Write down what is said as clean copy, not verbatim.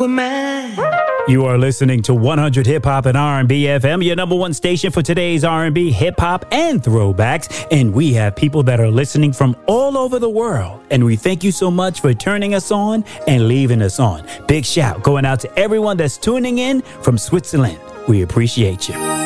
were mine. You are listening to 100 Hip Hop and R&B FM, your number one station for today's R&B, hip hop, and throwbacks. And we have people that are listening from all over the world. And we thank you so much for turning us on and leaving us on. Big shout going out to everyone that's tuning in from Switzerland. We appreciate you.